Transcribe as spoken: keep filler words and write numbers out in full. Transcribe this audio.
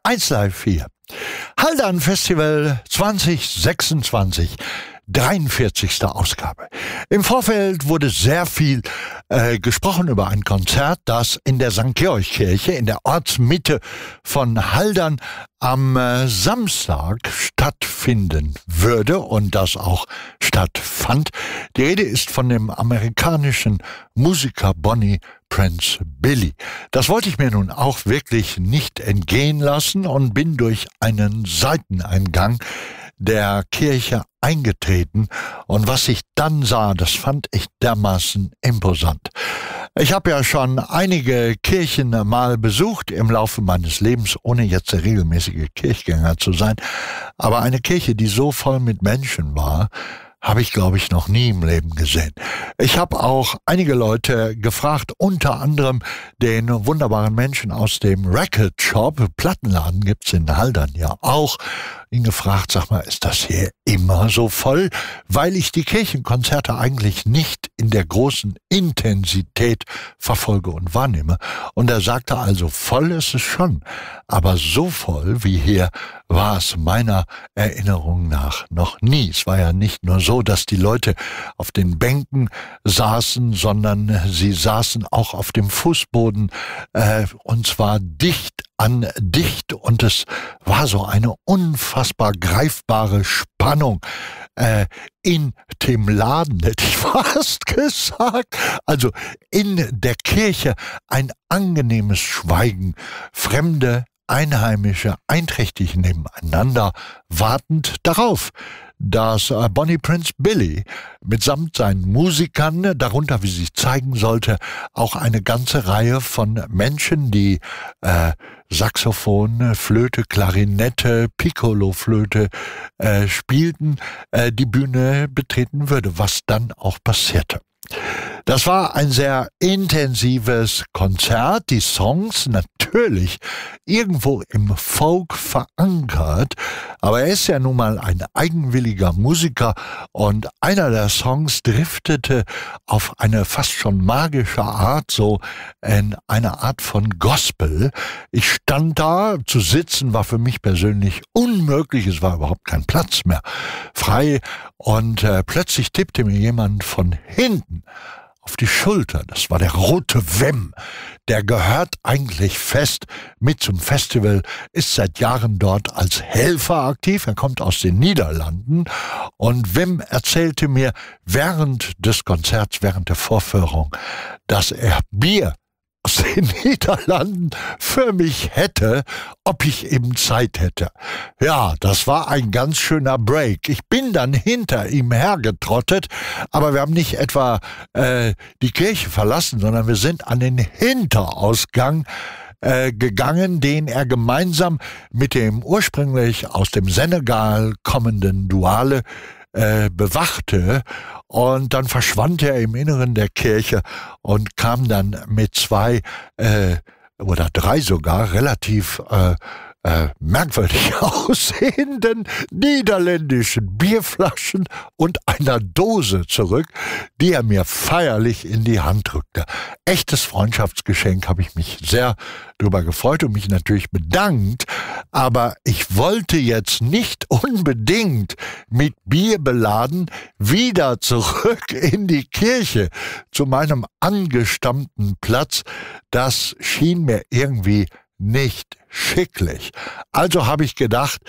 eins Live hier. Haldern Festival zwanzig sechsundzwanzig. dreiundvierzigste Ausgabe. Im Vorfeld wurde sehr viel äh, gesprochen über ein Konzert, das in der Sankt Georg-Kirche in der Ortsmitte von Haldern am äh, Samstag stattfinden würde und das auch stattfand. Die Rede ist von dem amerikanischen Musiker Bonnie Prince Billy. Das wollte ich mir nun auch wirklich nicht entgehen lassen und bin durch einen Seiteneingang der Kirche eingetreten und was ich dann sah, das fand ich dermaßen imposant. Ich habe ja schon einige Kirchen mal besucht im Laufe meines Lebens, ohne jetzt der regelmäßige Kirchgänger zu sein, aber eine Kirche, die so voll mit Menschen war, habe ich, glaube ich, noch nie im Leben gesehen. Ich habe auch einige Leute gefragt, unter anderem den wunderbaren Menschen aus dem Record Shop, Plattenladen gibt's in Haldern ja auch, ihn gefragt, sag mal, ist das hier immer so voll? Weil ich die Kirchenkonzerte eigentlich nicht in der großen Intensität verfolge und wahrnehme. Und er sagte also, voll ist es schon, aber so voll wie hier war es meiner Erinnerung nach noch nie. Es war ja nicht nur so, dass die Leute auf den Bänken saßen, sondern sie saßen auch auf dem Fußboden, äh, und zwar dicht an dicht, und es war so eine unfassbar greifbare Spannung äh, in dem Laden, hätte ich fast gesagt. Also in der Kirche ein angenehmes Schweigen, Fremde, Einheimische einträchtig nebeneinander, wartend darauf, dass Bonnie Prince Billy mitsamt seinen Musikern, darunter, wie sich zeigen sollte, auch eine ganze Reihe von Menschen, die äh, Saxophon, Flöte, Klarinette, Piccolo-Flöte äh, spielten, äh, die Bühne betreten würde, was dann auch passierte. Das war ein sehr intensives Konzert, die Songs natürlich irgendwo im Folk verankert, aber er ist ja nun mal ein eigenwilliger Musiker und einer der Songs driftete auf eine fast schon magische Art, so in eine Art von Gospel. Ich stand da, zu sitzen war für mich persönlich unmöglich, es war überhaupt kein Platz mehr frei und äh, plötzlich tippte mir jemand von hinten auf die Schulter. Das war der Rote Wem. Der gehört eigentlich fest mit zum Festival, ist seit Jahren dort als Helfer aktiv. Er kommt aus den Niederlanden. Und Wem erzählte mir während des Konzerts, während der Vorführung, dass er Bier aus den Niederlanden für mich hätte, ob ich eben Zeit hätte. Ja, das war ein ganz schöner Break. Ich bin dann hinter ihm hergetrottet, aber wir haben nicht etwa äh, die Kirche verlassen, sondern wir sind an den Hinterausgang äh, gegangen, den er gemeinsam mit dem ursprünglich aus dem Senegal kommenden Duale Äh, bewachte, und dann verschwand er im Inneren der Kirche und kam dann mit zwei äh, oder drei sogar relativ äh, äh, merkwürdig aussehenden niederländischen Bierflaschen und einer Dose zurück, die er mir feierlich in die Hand drückte. Echtes Freundschaftsgeschenk, habe ich mich sehr darüber gefreut und mich natürlich bedankt, aber ich wollte jetzt nicht unbedingt mit Bier beladen wieder zurück in die Kirche zu meinem angestammten Platz. Das schien mir irgendwie nicht schicklich. Also habe ich gedacht,